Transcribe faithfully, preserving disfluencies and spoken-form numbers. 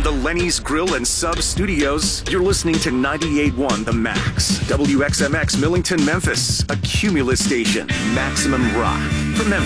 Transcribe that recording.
From the Lenny's Grill and Sub Studios, you're listening to ninety-eight point one The Max. W X M X Millington, Memphis, a Cumulus station. Maximum rock. For Memphis.